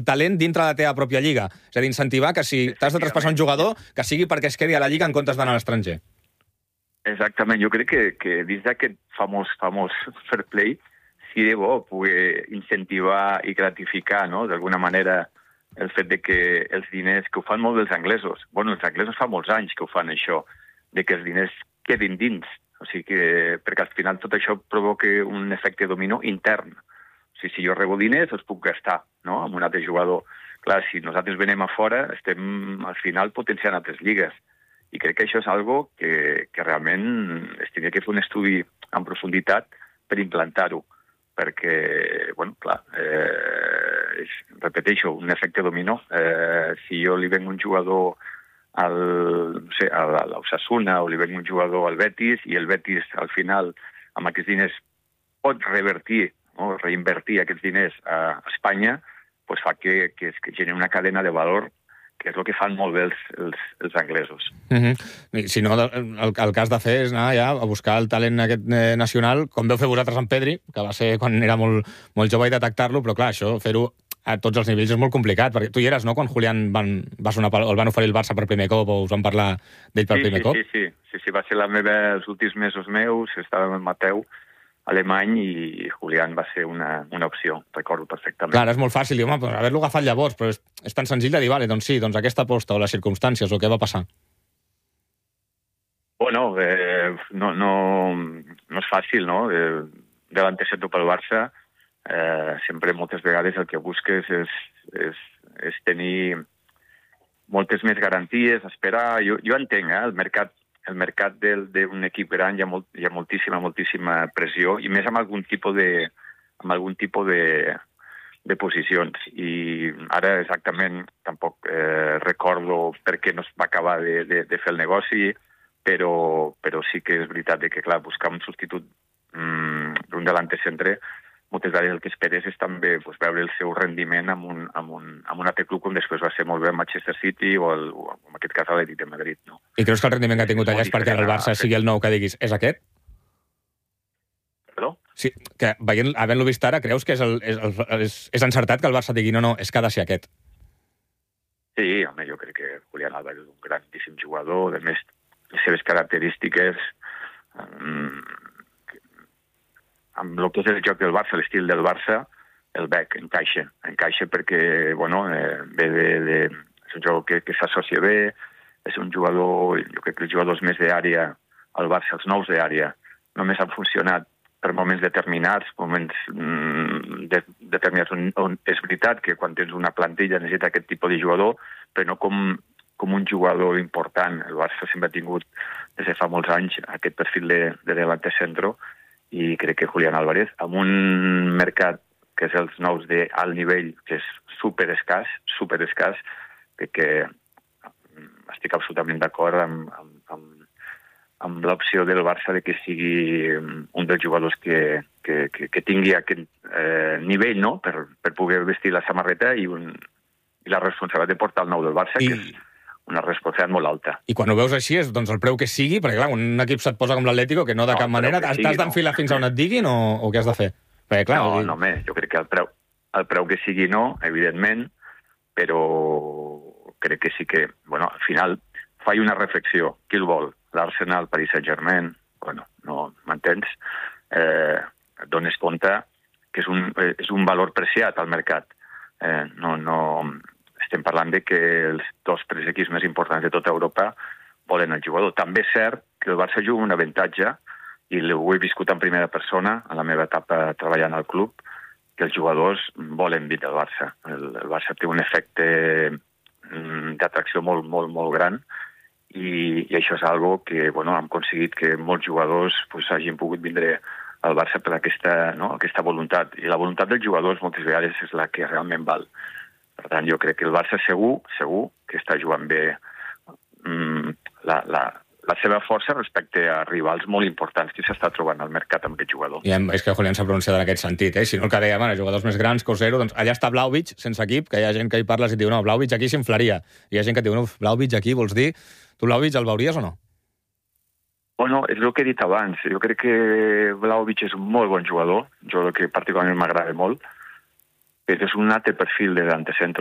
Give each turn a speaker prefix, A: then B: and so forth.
A: talent dintre de la teva pròpia lliga. És a dir, incentivar que si t'has de traspassar un jugador, que sigui perquè es quedi a la lliga en comptes d'anar a l'estranger.
B: Exactament. Jo crec que dins d'aquest famós fair play, sí de bo poder incentivar i gratificar, no?, d'alguna manera, el fet de que els diners, que ho fan molt els anglesos, els anglesos fa molts anys que ho fan això, de que els diners quedin dins. O sigui que, perquè al final tot això provoca un efecte dominó intern. O sigui, si jo rebo diners, els puc gastar, no?, amb un altre jugador. Clar, si nosaltres venem a fora, estem al final potenciant altres lligues. I crec que això és algo que realment es tindria que fer un estudi en profunditat per implantar-ho. Perquè, clar, repeteixo, un efecte dominó. Si jo li venc un jugador a l'Osasuna o li venc un jugador al Betis i el Betis, al final, amb aquests diners pot revertir, no?, reinvertir aquests diners a Espanya, doncs fa que generi una cadena de valor, que és el que fan molt bé els anglesos.
A: Si no, el que has de fer és anar ja a buscar el talent aquest nacional, com veu fer vosaltres amb Pedri, que va ser quan era molt jove, i detectar-lo, però clar, això, fer-ho a tots els nivells és molt complicat, perquè tu hi eres, no?, quan Julián va sonar el van oferir el Barça per primer cop, o us van parlar d'ell per primer cop?
B: Sí, va ser els últims mesos meus, estàvem amb Mateu, alemany, i Julián va ser una opció, recordo perfectament.
A: Clar, és molt fàcil dir, home, haver-lo agafat llavors, però és tan senzill de dir, vale, doncs sí, doncs aquesta aposta o les circumstàncies o què va passar.
B: No és fàcil, no? Davant de centre pel Barça, sempre moltes vegades el que busques és tenir moltes més garanties, esperar. Jo entenc, el mercat d'un equip gran hi ha moltíssima pressió, i més amb algun tipus de posicions. I ara exactament tampoc recordo per què no es va acabar de fer el negoci, però sí que és veritat que, clar, buscar un substitut d'un delanter centre, moltes vegades el que esperes és també veure el seu rendiment amb un altre club, com després va ser molt bé el Manchester City o en aquest cas l'Atlètic de Madrid. No?
A: I creus que el rendiment que ha tingut allà és perquè el Barça sigui el nou que diguis, és aquest?
B: Perdó?
A: Sí, que havent-lo vist ara, creus que és encertat que el Barça digui no, és que ha de ser aquest?
B: Sí, home, jo crec que Julián Álvarez és un grandíssim jugador, a més, les seves característiques amb el que és el joc del Barça, l'estil del Barça, el bec encaixa perquè, ve és un jugador que s'associa bé, és un jugador, jo crec que els jugadors més d'àrea al Barça, els nous d'àrea, només han funcionat per moments determinats, determinats on és veritat que quan tens una plantilla necessita aquest tipus de jugador, però no com un jugador important. El Barça sempre ha tingut, des de fa molts anys, aquest perfil de delanter centro, i crec que Julián Álvarez, amb un mercat que és els nous d'alt nivell, que és super escàs, que estic absolutament d'acord amb l'opció del Barça de que sigui un dels jugadors que tingui aquest nivell, no?, per poder vestir la samarreta i la responsabilitat de portar el nou del Barça, que és una responsabilitat molt alta.
A: I quan ho veus així és el preu que sigui, perquè clar, un equip se't posa com l'Atlético, que no de cap manera, t'has d'enfilar fins a on et diguin o què has de fer? Perquè, clar,
B: jo crec que el preu que sigui no, evidentment, però crec que sí que, al final, faig una reflexió. Qui el vol? L'Arsenal, Paris Saint-Germain? No m'entens? Et dones compte que és un valor preciat al mercat. Estem parlant de que els 2-3 equips més importants de tota Europa volen el jugador. També és cert que el Barça juga un avantatge, i ho he viscut en primera persona, a la meva etapa treballant al club, que els jugadors volen vindre al Barça. El Barça té un efecte d'atracció molt, molt, molt gran, i això és algo que hem aconseguit que molts jugadors hagin pogut vindre al Barça per aquesta voluntat. I la voluntat dels jugadors moltes vegades és la que realment val. Per tant, jo crec que el Barça segur que està jugant bé la seva força respecte a rivals molt importants que s'està trobant al mercat amb aquest jugador.
A: I és que Julián s'ha pronunciat en aquest sentit, si no el que deia, jugadors més grans, Cosero, doncs allà està Vlahovic, sense equip, que hi ha gent que hi parles i diu, no, Vlahovic aquí s'inflaria. I hi ha gent que diu, no, Vlahovic aquí, vols dir, tu Vlahovic el veuries o no?
B: És el que he dit abans. Jo crec que Vlahovic és un molt bon jugador que particularment m'agrada molt, però és un altre perfil de delante